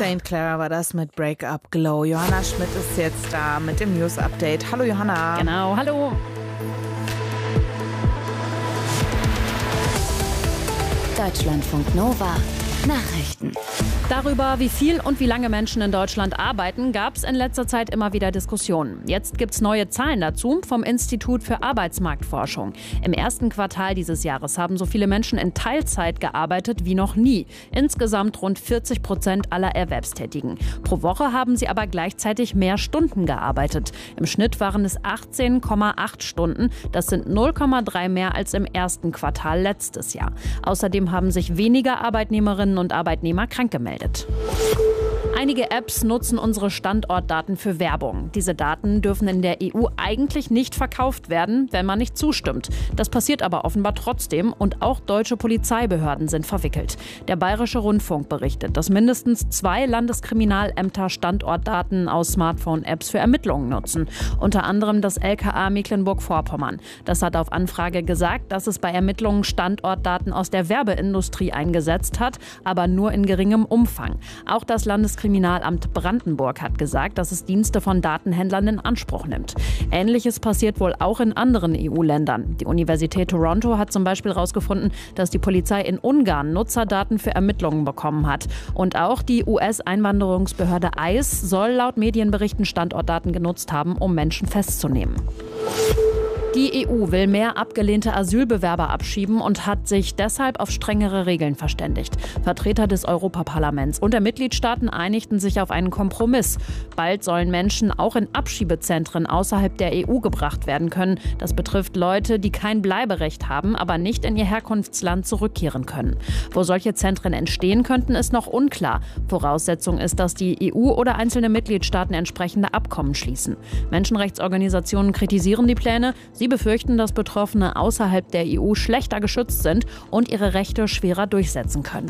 St. Clair war das mit Break Up Glow. Johanna Schmidt ist jetzt da mit dem News Update. Hallo Johanna. Genau, hallo. Deutschlandfunk Nova Nachrichten. Darüber, wie viel und wie lange Menschen in Deutschland arbeiten, gab es in letzter Zeit immer wieder Diskussionen. Jetzt gibt es neue Zahlen dazu vom Institut für Arbeitsmarktforschung. Im ersten Quartal dieses Jahres haben so viele Menschen in Teilzeit gearbeitet wie noch nie. Insgesamt rund 40% aller Erwerbstätigen. Pro Woche haben sie aber gleichzeitig mehr Stunden gearbeitet. Im Schnitt waren es 18,8 Stunden. Das sind 0,3 mehr als im ersten Quartal letztes Jahr. Außerdem haben sich weniger Arbeitnehmerinnen und Arbeitnehmer krank gemeldet. Einige Apps nutzen unsere Standortdaten für Werbung. Diese Daten dürfen in der EU eigentlich nicht verkauft werden, wenn man nicht zustimmt. Das passiert aber offenbar trotzdem und auch deutsche Polizeibehörden sind verwickelt. Der Bayerische Rundfunk berichtet, dass mindestens 2 Landeskriminalämter Standortdaten aus Smartphone-Apps für Ermittlungen nutzen. Unter anderem das LKA Mecklenburg-Vorpommern. Das hat auf Anfrage gesagt, dass es bei Ermittlungen Standortdaten aus der Werbeindustrie eingesetzt hat, aber nur in geringem Umfang. Auch das Landeskriminalamt Brandenburg hat gesagt, dass es Dienste von Datenhändlern in Anspruch nimmt. Ähnliches passiert wohl auch in anderen EU-Ländern. Die Universität Toronto hat zum Beispiel herausgefunden, dass die Polizei in Ungarn Nutzerdaten für Ermittlungen bekommen hat. Und auch die US-Einwanderungsbehörde ICE soll laut Medienberichten Standortdaten genutzt haben, um Menschen festzunehmen. Die EU will mehr abgelehnte Asylbewerber abschieben und hat sich deshalb auf strengere Regeln verständigt. Vertreter des Europaparlaments und der Mitgliedstaaten einigten sich auf einen Kompromiss. Bald sollen Menschen auch in Abschiebezentren außerhalb der EU gebracht werden können. Das betrifft Leute, die kein Bleiberecht haben, aber nicht in ihr Herkunftsland zurückkehren können. Wo solche Zentren entstehen könnten, ist noch unklar. Voraussetzung ist, dass die EU oder einzelne Mitgliedstaaten entsprechende Abkommen schließen. Menschenrechtsorganisationen kritisieren die Pläne. Sie befürchten, dass Betroffene außerhalb der EU schlechter geschützt sind und ihre Rechte schwerer durchsetzen können.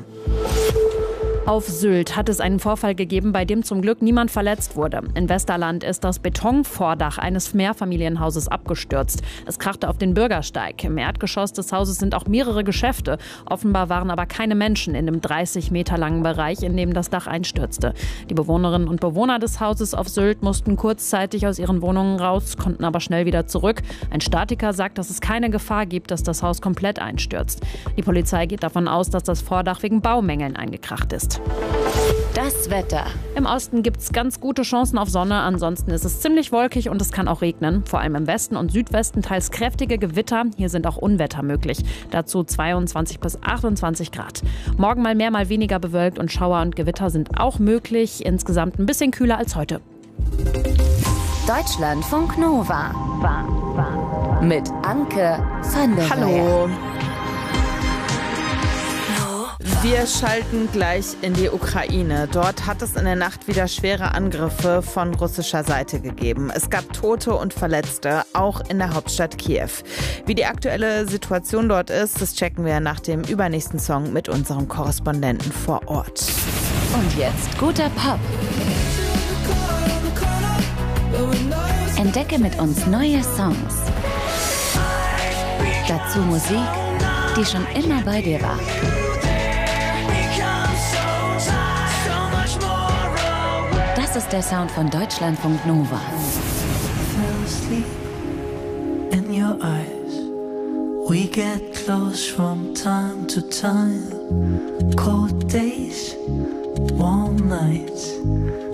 Auf Sylt hat es einen Vorfall gegeben, bei dem zum Glück niemand verletzt wurde. In Westerland ist das Betonvordach eines Mehrfamilienhauses abgestürzt. Es krachte auf den Bürgersteig. Im Erdgeschoss des Hauses sind auch mehrere Geschäfte. Offenbar waren aber keine Menschen in dem 30 Meter langen Bereich, in dem das Dach einstürzte. Die Bewohnerinnen und Bewohner des Hauses auf Sylt mussten kurzzeitig aus ihren Wohnungen raus, konnten aber schnell wieder zurück. Ein Statiker sagt, dass es keine Gefahr gibt, dass das Haus komplett einstürzt. Die Polizei geht davon aus, dass das Vordach wegen Baumängeln eingekracht ist. Das Wetter. Im Osten gibt es ganz gute Chancen auf Sonne, ansonsten ist es ziemlich wolkig und es kann auch regnen. Vor allem im Westen und Südwesten teils kräftige Gewitter, hier sind auch Unwetter möglich. Dazu 22 bis 28 Grad. Morgen mal mehr, mal weniger bewölkt und Schauer und Gewitter sind auch möglich. Insgesamt ein bisschen kühler als heute. Deutschlandfunk Nova. Mit Anke van der Weyer. Hallo. Wir schalten gleich in die Ukraine. Dort hat es in der Nacht wieder schwere Angriffe von russischer Seite gegeben. Es gab Tote und Verletzte, auch in der Hauptstadt Kiew. Wie die aktuelle Situation dort ist, das checken wir nach dem übernächsten Song mit unserem Korrespondenten vor Ort. Und jetzt guter Pop. Entdecke mit uns neue Songs. Dazu Musik, die schon immer bei dir war. Das ist der Sound von Deutschlandfunk Nova. In your eyes, we get close from time to time. Cold days, warm nights.